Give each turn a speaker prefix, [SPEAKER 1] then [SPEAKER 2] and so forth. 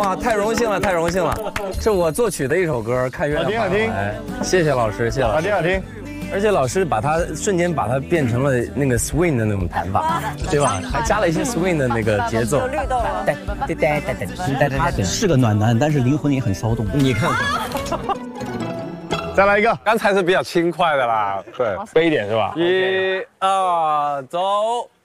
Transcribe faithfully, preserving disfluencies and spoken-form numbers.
[SPEAKER 1] 啊，太荣幸了，太荣幸了，是我作曲的一首歌，看月亮。
[SPEAKER 2] 好听好听，
[SPEAKER 1] 谢谢老师，谢谢老师，
[SPEAKER 2] 好听好听。
[SPEAKER 1] 而且老师把它瞬间把它变成了那个 swing 的那种弹法，对吧？还加了一些 swing 的那个节奏。
[SPEAKER 3] 有律动了。
[SPEAKER 4] 对对对对对，他是个暖男，但是灵魂也很骚动。
[SPEAKER 1] 你看，
[SPEAKER 2] 再来一个，
[SPEAKER 5] 刚才是比较轻快的啦，对，飞一点是吧？
[SPEAKER 1] 一二走。